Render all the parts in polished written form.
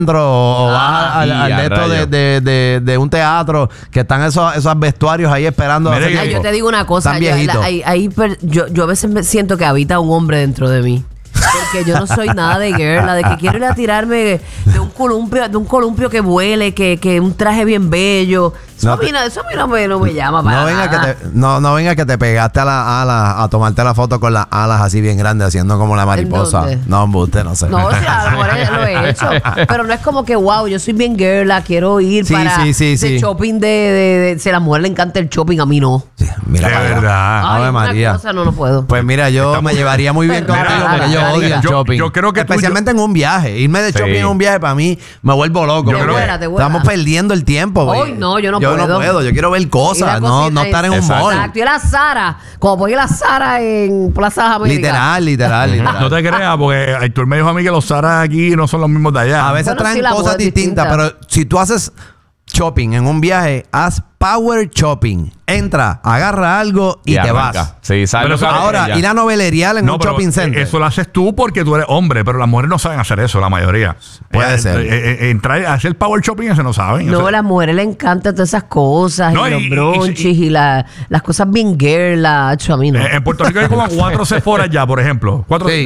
o vas al de esto de un teatro que están esos vestuarios ahí esperando. Yo te digo una cosa, yo a veces siento que habita un hombre dentro de mí. Porque yo no soy nada de girl, de que quiero ir a tirarme de un columpio que vuele, que un traje bien bello. Eso a mí no me llama para nada. No venga que te pegaste a las alas a tomarte la foto con las alas así bien grandes haciendo como la mariposa. No, usted no sé. No, sí, a lo mejor lo he hecho. Pero no es como que, wow, yo soy bien girl, quiero ir para de shopping si a la mujer le encanta el shopping, a mí no. Sí, mira, de verdad. Ay, Ave María. Cosa, no puedo. Pues mira, yo me llevaría muy bien contigo porque yo odio el shopping. Yo creo que especialmente en un viaje. Irme de shopping en un viaje para mí me vuelvo loco. Estamos perdiendo el tiempo. Hoy no, yo no puedo. Yo no puedo. Yo quiero ver cosas, no estar en un mall. Exacto. Yo la Zara, como voy a la Zara en Plaza de América. Literal. No te creas, porque Héctor me dijo a mí que los Zara aquí no son los mismos de allá. A veces traen cosas distintas, pero si tú haces shopping en un viaje, haz power shopping. Entra, agarra algo y te vas. Sí, pero ahora, ir a novelerial en un shopping center. Eso lo haces tú porque tú eres hombre, pero las mujeres no saben hacer eso, la mayoría. Puede ser. Entrar a hacer power shopping, eso no saben. No, a las mujeres les encantan todas esas cosas, y los brunches y las cosas bien girl, a mí no. En Puerto Rico hay como 4 Sephoras ya, por ejemplo.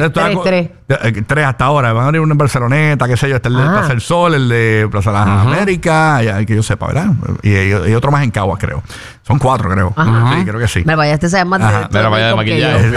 3 hasta ahora. Van a abrir uno en Barceloneta, qué sé yo. Está el de Plaza del Sol, el de Plaza de las Américas, que yo sepa, ¿verdad? Y otro más en Caguas, creo. Son 4, creo. Sí, creo que sí. Me vaya, sabe más de maquillaje.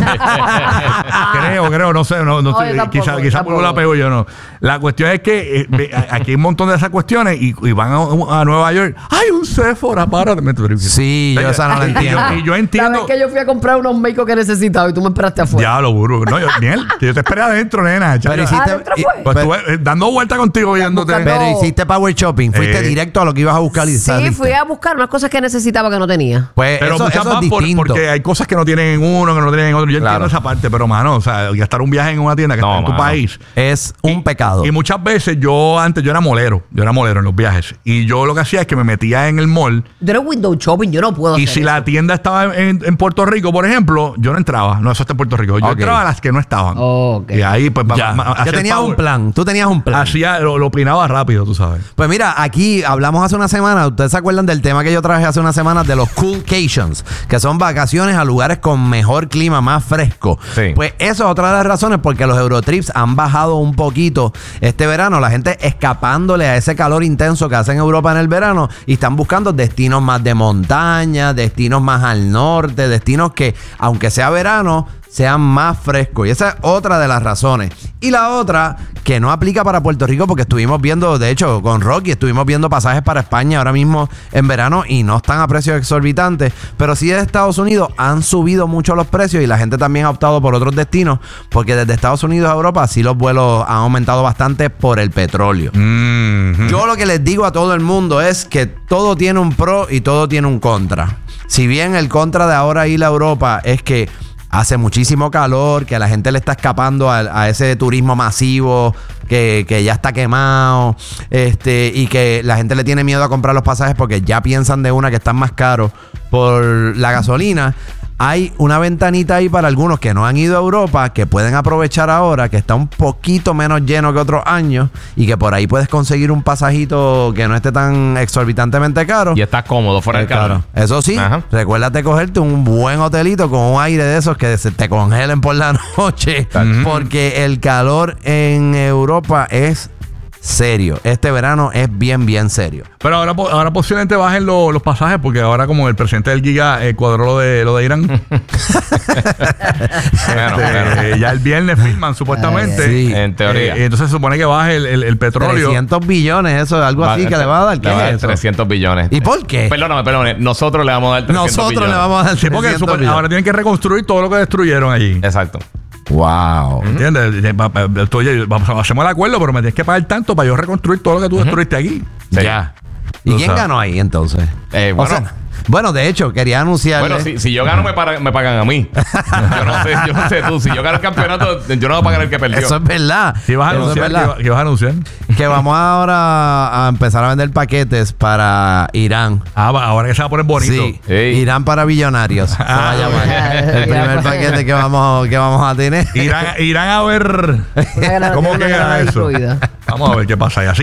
Creo, no sé. Quizá por la pego yo, no. La cuestión es que aquí hay un montón de esas cuestiones y van a Nueva York. ¡Ay, un Sephora! Párate. Sí, yo esa no la entiendo. Y yo entiendo. ¿Sabes que yo fui a comprar unos médicos que necesitaba y tú me esperaste afuera? Ya, lo burro. No, yo te esperé adentro, nena. Pero estuve dando vuelta contigo viéndote. Pero hiciste power shopping. Fuiste directo a lo que ibas a buscar y sí, fui a buscar unas cosas que necesitaba que no tenía. Pues pero eso es distinto. Porque hay cosas que no tienen en uno, que no tienen en otro. Yo entiendo esa parte, pero mano, o sea, gastar un viaje en una tienda que está en tu país es un pecado. Y muchas veces yo era molero en los viajes. Y yo lo que hacía es que me metía en el mall. Yo era window shopping, yo no puedo hacer si eso. La tienda estaba en Puerto Rico, por ejemplo, yo no entraba. No, eso está en Puerto Rico. Yo entraba a las que no estaban. Y ahí, pues, yo tenía un plan. Tú tenías un plan. Hacía, lo opinaba rápido, tú sabes. Pues mira, aquí hablamos hace una semana. ¿Ustedes se acuerdan del tema que yo traje hace una semana de los coolcations? Que son vacaciones a lugares con mejor clima, más fresco. Sí. Pues eso es otra de las razones porque los Eurotrips han bajado un poquito este verano. La gente escapándole a ese calor intenso que hace en Europa en el verano y están buscando destinos más de montaña, destinos más al norte, destinos que, aunque sea verano, sean más frescos. Y esa es otra de las razones. Y la otra, que no aplica para Puerto Rico, porque estuvimos viendo, de hecho, con Rocky, estuvimos viendo pasajes para España ahora mismo en verano y no están a precios exorbitantes. Pero sí de Estados Unidos han subido mucho los precios y la gente también ha optado por otros destinos, porque desde Estados Unidos a Europa sí los vuelos han aumentado bastante por el petróleo. Yo lo que les digo a todo el mundo es que todo tiene un pro y todo tiene un contra. Si bien el contra de ahora ir a Europa es que hace muchísimo calor, que a la gente le está escapando a ese turismo masivo que ya está quemado, y que la gente le tiene miedo a comprar los pasajes porque ya piensan de una que están más caros por la gasolina. Hay una ventanita ahí para algunos que no han ido a Europa que pueden aprovechar ahora, que está un poquito menos lleno que otros años y que por ahí puedes conseguir un pasajito que no esté tan exorbitantemente caro. Y estás cómodo fuera del calor. Eso sí, recuérdate cogerte un buen hotelito con un aire de esos que se te congelen por la noche, porque el calor en Europa es serio. Este verano es bien serio. Pero ahora posiblemente bajen los pasajes porque ahora como el presidente del Giga cuadró lo de Irán. Ya el viernes firman supuestamente. Sí. En teoría. Entonces se supone que baje el petróleo. 300 billones, eso es algo así que le va a dar. ¿Qué es eso? 300 billones. ¿Y por qué? Perdóname. Nosotros le vamos a dar 300 billones. Le vamos a dar 300 porque ahora tienen que reconstruir todo lo que destruyeron allí. Exacto. Wow. ¿Entiendes? Hacemos el acuerdo, pero me tienes que pagar tanto para yo reconstruir todo lo que tú destruiste aquí. Ya. ¿Y quién ganó ahí entonces? Bueno, Bueno, de hecho, quería anunciarle. Bueno, si yo gano, me pagan a mí. Yo no sé tú. Si yo gano el campeonato, yo no voy a pagar el que perdió. Eso es verdad. ¿Qué vas a anunciar? ¿Qué vas a anunciar? Que vamos ahora a empezar a vender paquetes para Irán. Ahora que se va a poner bonito. Sí. Irán para billonarios. Se va a llamar. El primer paquete que vamos a tener. Irán a ver cómo queda eso. Vamos a ver qué pasa ahí. Así